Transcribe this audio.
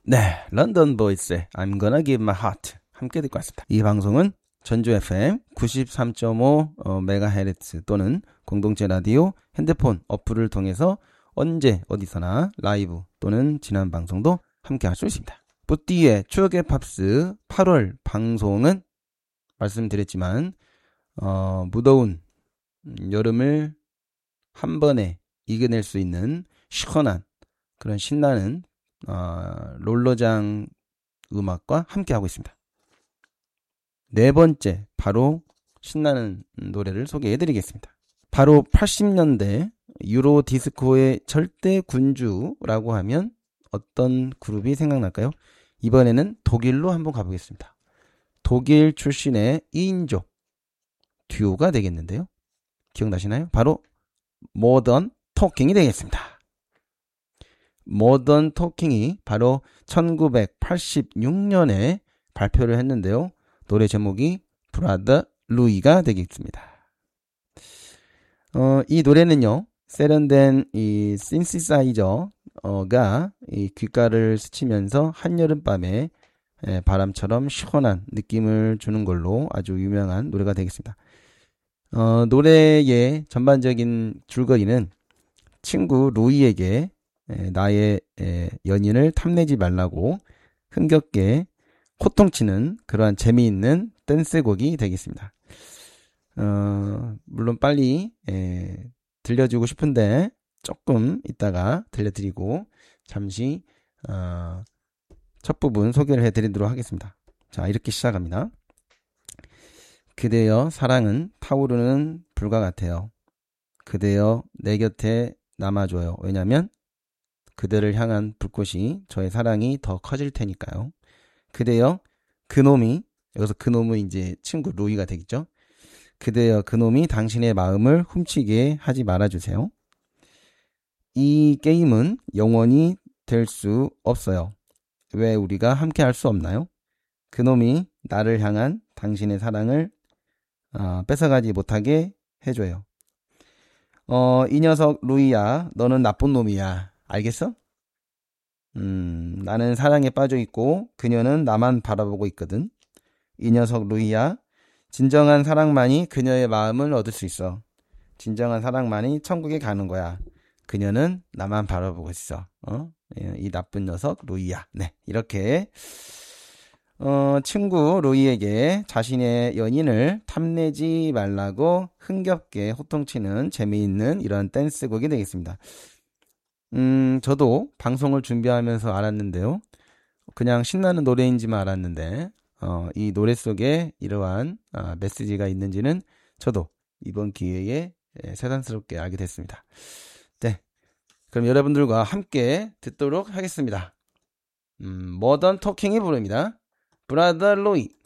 네, 런던 보이스의 I'm gonna give my heart 함께 듣고 왔습니다. 이 방송은 전주 FM 93.5 메가헤르츠 또는 공동체 라디오 핸드폰 어플을 통해서 언제 어디서나 라이브 또는 지난 방송도 함께 할 수 있습니다. 뿌띠의 추억의 팝스 8월 방송은 말씀드렸지만 무더운 여름을 한 번에 이겨낼 수 있는 시원한 그런 신나는 롤러장 음악과 함께하고 있습니다. 네 번째, 바로 신나는 노래를 소개해드리겠습니다. 바로 80년대 유로 디스코의 절대 군주라고 하면 어떤 그룹이 생각날까요? 이번에는 독일로 한번 가보겠습니다. 독일 출신의 2인조 듀오가 되겠는데요. 기억나시나요? 바로 모던 토킹이 되겠습니다. 모던 토킹이 바로 1986년에 발표를 했는데요. 노래 제목이 브라더 루이가 되겠습니다. 이 노래는요, 세련된 이 신시사이저가 이 귓가를 스치면서 한여름밤에 바람처럼 시원한 느낌을 주는 걸로 아주 유명한 노래가 되겠습니다. 노래의 전반적인 줄거리는 친구 루이에게 나의 연인을 탐내지 말라고 흥겹게 호통치는 그러한 재미있는 댄스곡이 되겠습니다. 물론 빨리 들려주고 싶은데 조금 이따가 들려드리고 잠시 첫 부분 소개를 해드리도록 하겠습니다. 자, 이렇게 시작합니다. 그대여 사랑은 타오르는 불과 같아요. 그대여 내 곁에 남아줘요. 왜냐면 그대를 향한 불꽃이 저의 사랑이 더 커질 테니까요. 그대여 그놈이, 여기서 그놈은 이제 친구 루이가 되겠죠. 그대여 그놈이 당신의 마음을 훔치게 하지 말아주세요. 이 게임은 영원히 될 수 없어요. 왜 우리가 함께 할 수 없나요? 그놈이 나를 향한 당신의 사랑을 뺏어가지 못하게 해줘요. 이 녀석 루이야, 너는 나쁜 놈이야. 알겠어? 나는 사랑에 빠져있고 그녀는 나만 바라보고 있거든. 이 녀석 루이야, 진정한 사랑만이 그녀의 마음을 얻을 수 있어. 진정한 사랑만이 천국에 가는 거야. 그녀는 나만 바라보고 있어. 이 나쁜 녀석 루이야. 네, 이렇게 친구 루이에게 자신의 연인을 탐내지 말라고 흥겹게 호통치는 재미있는 이런 댄스곡이 되겠습니다. 저도 방송을 준비하면서 알았는데요. 그냥 신나는 노래인지만 알았는데 이 노래 속에 이러한 메시지가 있는지는 저도 이번 기회에 새삼스럽게 알게 됐습니다. 네, 그럼 여러분들과 함께 듣도록 하겠습니다. 모던 토킹이 부릅니다. 브라더 루이.